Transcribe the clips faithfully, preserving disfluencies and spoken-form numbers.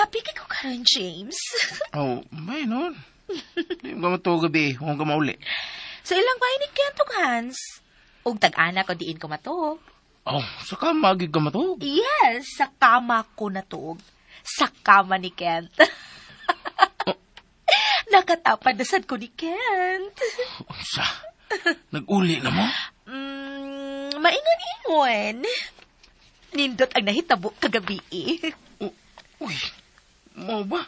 Happy kay ko karon, James. Oh, may nun. Hindi mo ka matuog gabi, huwag ka mauli. Sa ilang bahay ni Kent ug Hans. Ug tag-ana ko diin ko matuog. Oh, saka magig ka matuog. Yes, sa kama ko natuog. Sa kama ni Kent. Nakatapadasad ko ni Kent. Unsa? Nag-uli na mo? Mm, maingon-ingon. Nindot ang nahitabo kagabi eh. U- Uy, mo ba?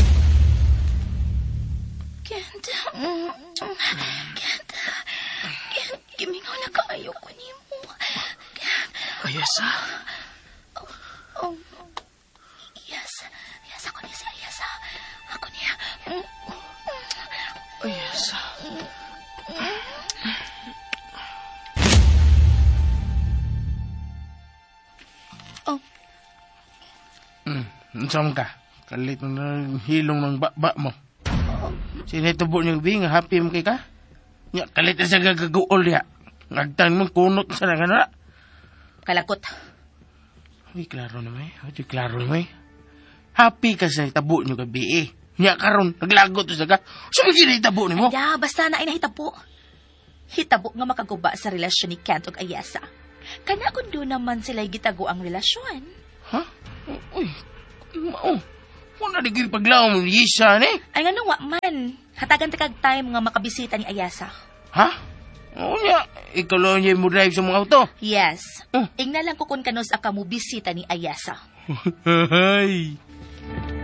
Kent, mm, Kent, Kent, gimingaw na kaayo ko ni mo. Kent. Ayasa? Oh, oh, yes, yes, ako niya si Ayasa. Ako niya. Mm, Ayasa? Oh. Hmm, saan ka? Kalit mo na hilong ng baba mo. Sinitubo niyo bi nga happy mo kay ka? Nya kalit na sa gagaguol ya. Nagtan mo kunot sa nga na. Kalakot. Uy, klaro na may. Uy, klaro na may. Happy ka sa tabo niyo gabi eh. Nya karon naglagot sa ka. Sumigil tabo nimo. Ya, basta na ay nahitabo. Hitabo nga makaguba sa relasyon ni Kent ug Ayasa. Kana kung doon naman sila gitago ang relasyon. Ha? Uy, mao. Wala na gil paglaw mo Yisa ni. Ay nga nung wa man. Hatagan ta kag time nga makabisita ni Ayasa. Ha? Oo niya. Ikaw lang niya mo drive sa mga auto. Yes. Oh. Ingna lang ko kung kanos aka mo bisita ni Ayasa. Hay.